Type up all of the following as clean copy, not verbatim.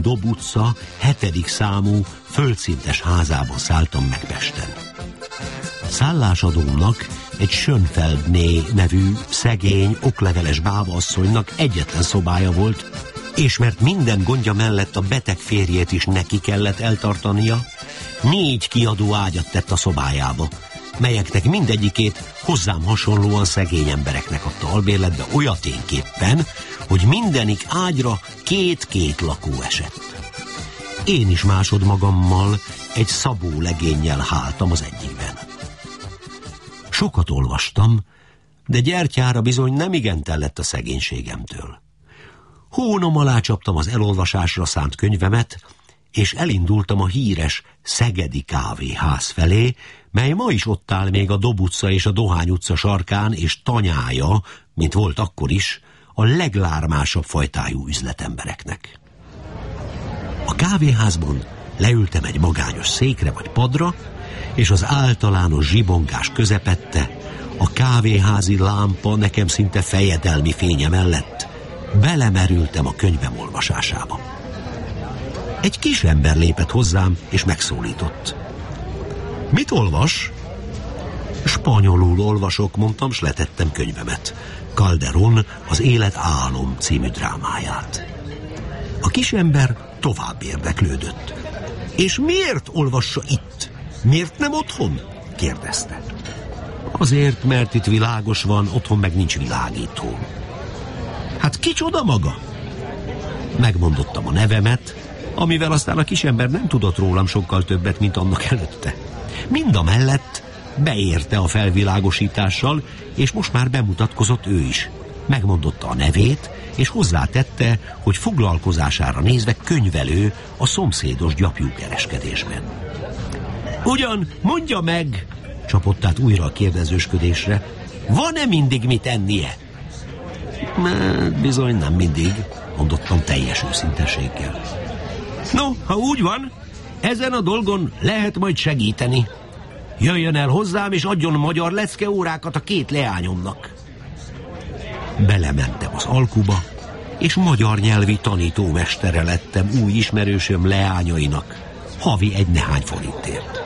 Dob utca 7. számú földszintes házában szálltam meg Pesten. Szállásadómnak, egy Schönfeldné nevű szegény, okleveles bábaasszonynak egyetlen szobája volt, és mert minden gondja mellett a beteg férjét is neki kellett eltartania, 4 kiadó ágyat tett a szobájába, melyeknek mindegyikét hozzám hasonlóan szegény embereknek adta albérletbe olyaténképpen, hogy mindenik ágyra 2 lakó esett. Én is másodmagammal egy szabó legénnyel háltam az egyikben. Sokat olvastam, de gyertyára bizony nem igen tellett a szegénységemtől. Hónom alá csaptam az elolvasásra szánt könyvemet, és elindultam a híres Szegedi kávéház felé, mely ma is ott áll még a Dob utca és a Dohány utca sarkán, és tanyája, mint volt akkor is, a leglármásabb fajtájú üzletembereknek. A kávéházban leültem egy magányos székre vagy padra, és az általános zsibongás közepette, a kávéházi lámpa nekem szinte fejedelmi fénye mellett belemerültem a könyvem olvasásába. Egy kis ember lépett hozzám, és megszólított. Mit olvas? Spanyolul olvasok, mondtam, s letettem könyvemet. Calderón, az Élet álom című drámáját. A kis ember tovább érdeklődött. És miért olvassa itt? Miért nem otthon? Kérdezte. Azért, mert itt világos van, otthon meg nincs világító. Hát kicsoda maga? Megmondottam a nevemet, amivel aztán a kisember nem tudott rólam sokkal többet, mint annak előtte. Mindamellett beérte a felvilágosítással, és most már bemutatkozott ő is. Megmondotta a nevét, és hozzátette, hogy foglalkozására nézve könyvelő a szomszédos gyapjúkereskedésben. Ugyan, mondja meg, csapott át újra a kérdezősködésre, van-e mindig mit ennie? Bizony nem mindig, mondottam teljes őszinteséggel. No, ha úgy van, ezen a dolgon lehet majd segíteni. Jöjjön el hozzám, és adjon magyar lecke órákat a 2 leányomnak. Belementem az alkuba, és magyar nyelvi tanítómestere lettem új ismerősöm leányainak, havi 1 nehány forintért.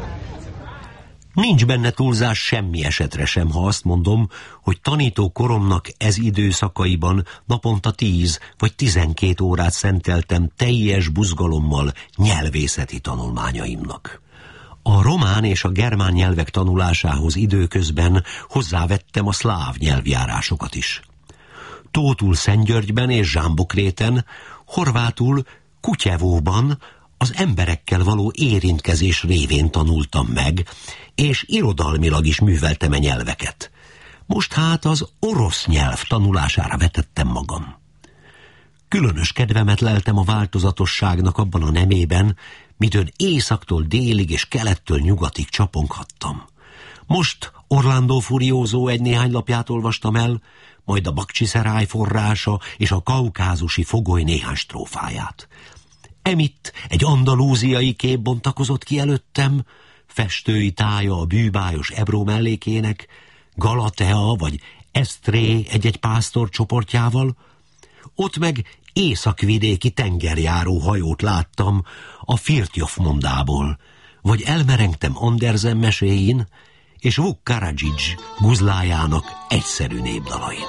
Nincs benne túlzás semmi esetre sem, ha azt mondom, hogy tanító koromnak ez időszakaiban naponta 10 vagy 12 órát szenteltem teljes buzgalommal nyelvészeti tanulmányaimnak. A román és a germán nyelvek tanulásához időközben hozzávettem a szláv nyelvjárásokat is. Tótul Szentgyörgyben és Zsámbokréten, horvátul Kutyevóban az emberekkel való érintkezés révén tanultam meg, és irodalmilag is műveltem a nyelveket. Most hát az orosz nyelv tanulására vetettem magam. Különös kedvemet leltem a változatosságnak abban a nemében, midőn északtól délig és kelettől nyugatig csaponghattam. Most Orlando Furioso 1-néhány lapját olvastam el, majd a Bakcsiszeráj forrása és a kaukázusi fogoly néhány strófáját. Emitt egy andalúziai kép bontakozott ki előttem, festői tája a bűbájos Ebró mellékének, Galatea vagy Esztré egy-egy pásztor csoportjával, ott meg északvidéki tengerjáró hajót láttam a Firtjof-mondából, vagy elmerengtem Andersen meséin és Vuk Karadzsics guzlájának egyszerű népdalain.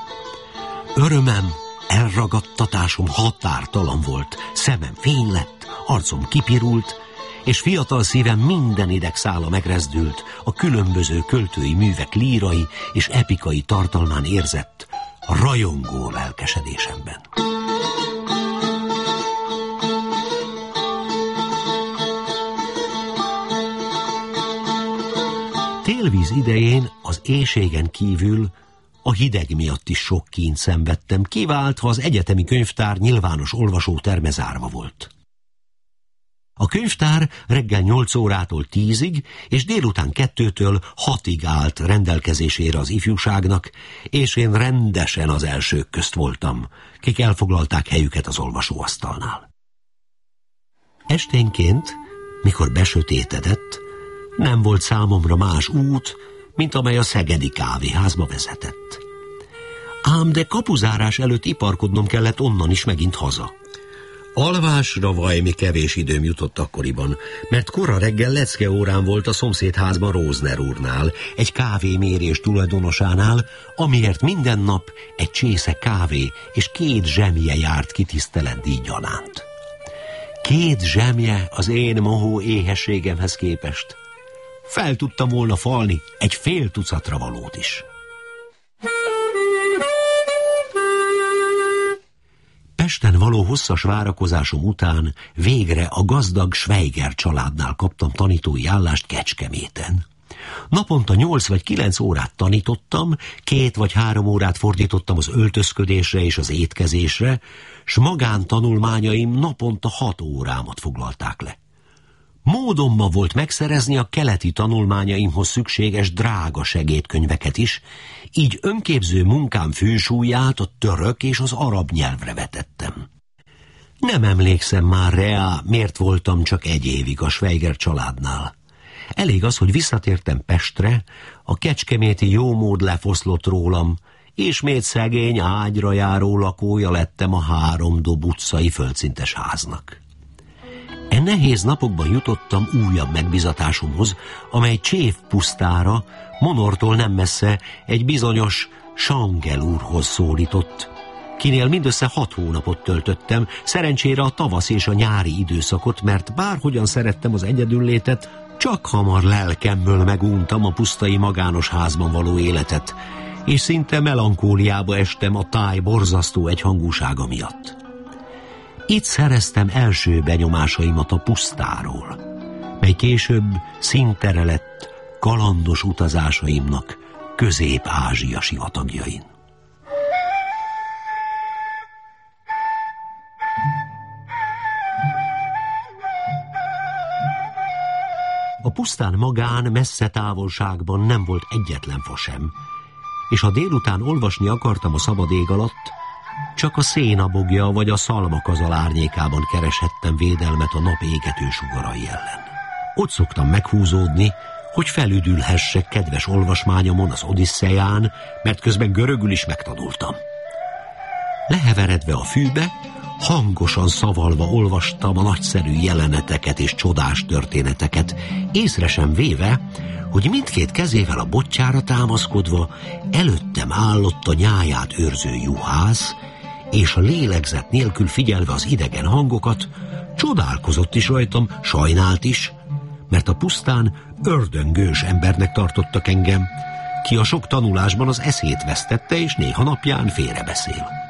Örömem, elragadtatásom határtalan volt, szemem fény lett, arcom kipirult, és fiatal szívem minden idegszála megrezdült a különböző költői művek lírai és epikai tartalmán érzett a rajongó lelkesedésemben. Télvíz idején az éhségen kívül a hideg miatt is sok kínt szenvedtem, kiváltva az egyetemi könyvtár nyilvános olvasóterme zárva volt. A könyvtár reggel 8 órától 10-ig, és délután 2-től 6-ig állt rendelkezésére az ifjúságnak, és én rendesen az elsők közt voltam, kik elfoglalták helyüket az olvasóasztalnál. Esténként, mikor besötétedett, nem volt számomra más út, mint amely a szegedi kávéházba vezetett. Ám de kapuzárás előtt iparkodnom kellett onnan is megint haza. Alvásra vajmi kevés időm jutott akkoriban, mert kora reggel lecke órán volt a szomszédházban Rózner úrnál, egy kávémérés tulajdonosánál, amiért minden nap egy csésze kávé és 2 zsemje járt ki tiszteletdíj gyanánt. 2 zsemje az én mohó éhességemhez képest. Fel tudtam volna falni egy fél tucatra valót is. Pesten való hosszas várakozásom után végre a gazdag Schweiger családnál kaptam tanítói állást Kecskeméten. Naponta 8 vagy 9 órát tanítottam, 2 vagy 3 órát fordítottam az öltözködésre és az étkezésre, s magántanulmányaim naponta 6 órámat foglalták le. Módomban volt megszerezni a keleti tanulmányaimhoz szükséges drága segédkönyveket is, így önképző munkám fősúlyát a török és az arab nyelvre vetettem. Nem emlékszem már rá, miért voltam csak 1 évig a Schweiger családnál. Elég az, hogy visszatértem Pestre, a kecskeméti jómód lefoszlott rólam, ismét szegény ágyra járó lakója lettem a 3 dob utcai földszintes háznak. E nehéz napokban jutottam újabb megbizatásomhoz, amely Csév pusztára, Monortól nem messze egy bizonyos Sangel úrhoz szólított, kinél mindössze 6 hónapot töltöttem, szerencsére a tavasz és a nyári időszakot, mert bárhogyan szerettem az egyedüllétet, csak hamar lelkemből megúntam a pusztai magános házban való életet, és szinte melankóliába estem a táj borzasztó egyhangúsága miatt. Itt szereztem első benyomásaimat a pusztáról, mely később színtere lett kalandos utazásaimnak Közép-Ázsia sivatagjain. A pusztán magán, messze távolságban nem volt egyetlen fa sem, és ha délután olvasni akartam a szabad ég alatt, csak a szénabogja vagy a szalmakazal árnyékában kereshettem védelmet a nap égető sugarai ellen. Ott szoktam meghúzódni, hogy felüdülhessek kedves olvasmányomon az Odisszeján, mert közben görögül is megtanultam. Leheveredve a fűbe, hangosan szavalva olvastam a nagyszerű jeleneteket és csodás történeteket, észre sem véve, hogy mindkét kezével a botjára támaszkodva előttem állott a nyáját őrző juhász, és a lélegzet nélkül figyelve az idegen hangokat, csodálkozott is rajtam, sajnált is, mert a pusztán ördöngős embernek tartottak engem, ki a sok tanulásban az eszét vesztette, és néha napján félrebeszél.